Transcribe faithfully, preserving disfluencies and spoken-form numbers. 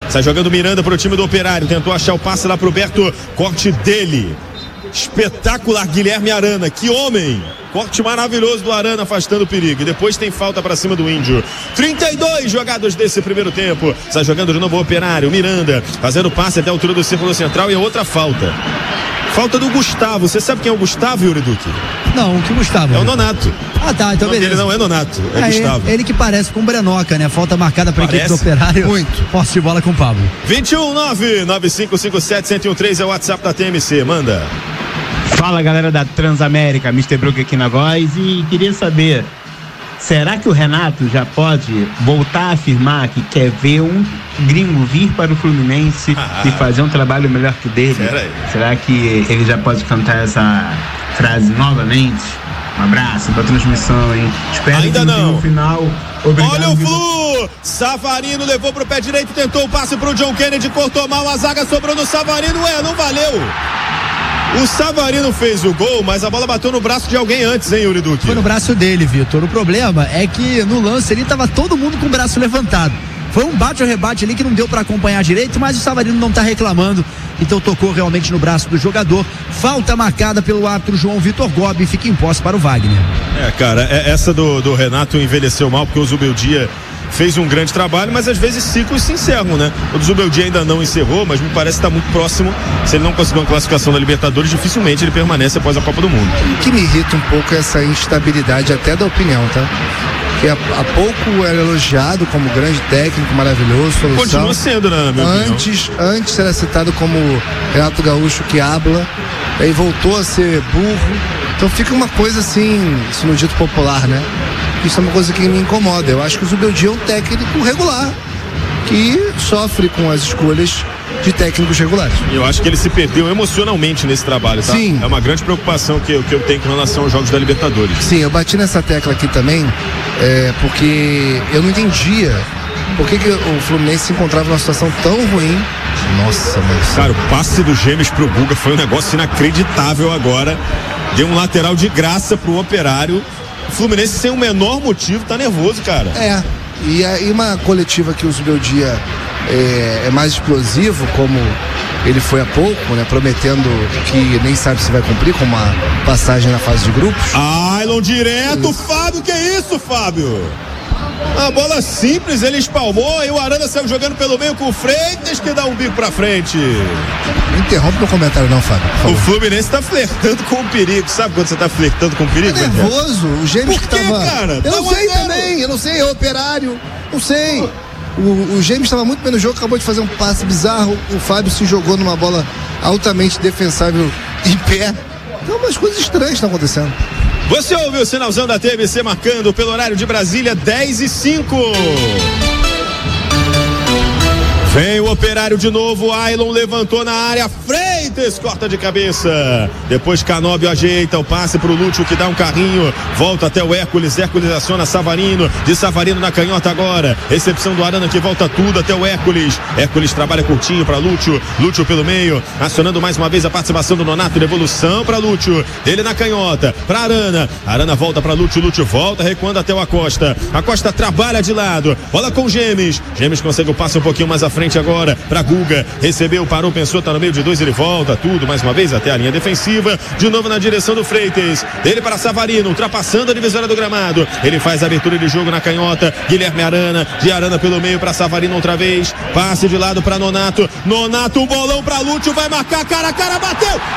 Sai jogando Miranda pro time do Operário. Tentou achar o passe lá pro Berto. Corte dele. Espetacular, Guilherme Arana. Que homem! Corte maravilhoso do Arana, afastando o perigo. E depois tem falta pra cima do Índio. trinta e dois jogados desse primeiro tempo. Sai jogando de novo o Operário. Miranda fazendo passe até a altura do círculo central. E a outra falta. Falta do Gustavo. Você sabe quem é o Gustavo, Yuri Duque? Não, que Gustavo? É o Nonato. Ah, tá, então beleza. Ele não é Nonato, é, é Gustavo. Ele, ele que parece com o Brenoca, né? Falta marcada pra equipe do Operário. Muito. Posse de bola com o Pablo. vinte e um nove nove cinco cinco sete zero um três é o WhatsApp da T M C. Manda. Fala, galera da Transamérica, mister Brook aqui na voz, e queria saber, será que o Renato já pode voltar a afirmar que quer ver um gringo vir para o Fluminense ah, e fazer um trabalho melhor que o dele? Será que ele já pode cantar essa frase novamente? Um abraço, boa transmissão, hein? Espero Ainda que não. no final. Obrigado. Olha o Flu! Savarino levou pro pé direito, tentou o passe pro John Kennedy, cortou mal, a zaga sobrou no Savarino, ué, não valeu! O Savarino fez o gol, mas a bola bateu no braço de alguém antes, hein, Yuri Duque? Foi no braço dele, Vitor. O problema é que no lance ali tava todo mundo com o braço levantado. Foi um bate ou rebate ali que não deu para acompanhar direito, mas o Savarino não tá reclamando, então tocou realmente no braço do jogador. Falta marcada pelo árbitro João Vitor Gobi, fica em posse para o Wagner. É, cara, é, essa do, do Renato envelheceu mal, porque o Zubeldia fez um grande trabalho, mas às vezes ciclos se encerram, né? O do Zubeldia ainda não encerrou, mas me parece que está muito próximo. Se ele não conseguir uma classificação da Libertadores, dificilmente ele permanece após a Copa do Mundo. O que me irrita um pouco é essa instabilidade até da opinião, tá? Que há, há pouco era elogiado como grande técnico, maravilhoso, solução. Continua sendo, né, meu Antes, antes era citado como Renato Gaúcho que habla, aí voltou a ser burro. Então fica uma coisa assim, isso no dito popular, né? Isso é uma coisa que me incomoda. Eu acho que o Zubeldia é um técnico regular, que sofre com as escolhas de técnicos regulares. Eu acho que ele se perdeu emocionalmente nesse trabalho, tá? Sim. É uma grande preocupação que eu, que eu tenho com relação aos jogos da Libertadores. Sim, eu bati nessa tecla aqui também, é, porque eu não entendia por que, que o Fluminense se encontrava numa situação tão ruim. Nossa, mas... Cara, o passe do Gêmeos pro Guga foi um negócio inacreditável agora. Deu um lateral de graça pro Operário. O Fluminense, sem o menor motivo, tá nervoso, cara. É, e aí uma coletiva que o Zubeldia é, é mais explosivo, como ele foi há pouco, né, prometendo que nem sabe se vai cumprir com uma passagem na fase de grupos. Ailon direto, isso. Fábio, que isso, Fábio? A bola simples, ele espalmou e o Arana saiu jogando pelo meio com o Freitas, que dá um bico pra frente. Não interrompe meu comentário não, Fábio. O Fluminense tá flertando com o perigo. Sabe quando você tá flertando com o perigo? Tá nervoso, o Gêmeos que tava... cara? Eu não sei também, eu não sei, é Operário, não sei. O, o Gêmeos estava muito bem no jogo, acabou de fazer um passe bizarro, o Fábio se jogou numa bola altamente defensável em pé. Então umas coisas estranhas estão acontecendo. Você ouviu o sinalzão da T V C marcando pelo horário de Brasília, dez e cinco. Vem o Operário de novo, Ailon levantou na área, Freitas corta de cabeça, depois Canóbio ajeita o passe pro Lúcio, que dá um carrinho, volta até o Hércules, Hércules aciona Savarino, de Savarino na canhota agora, recepção do Arana que volta tudo até o Hércules, Hércules trabalha curtinho pra Lúcio, Lúcio pelo meio, acionando mais uma vez a participação do Nonato, devolução pra Lúcio, ele na canhota, pra Arana, Arana volta pra Lúcio, Lúcio volta recuando até o Acosta, Acosta trabalha de lado, bola com Gêmeos, Gêmeos consegue o passe um pouquinho mais à frente agora pra Guga, recebeu, parou, pensou, tá no meio de dois, ele volta tudo mais uma vez até a linha defensiva, de novo na direção do Freitas, ele para Savarino, ultrapassando a divisória do gramado, ele faz a abertura de jogo na canhota, Guilherme Arana, de Arana pelo meio para Savarino outra vez, passe de lado para Nonato, Nonato, um bolão para Lúcio, vai marcar, cara a cara, bateu,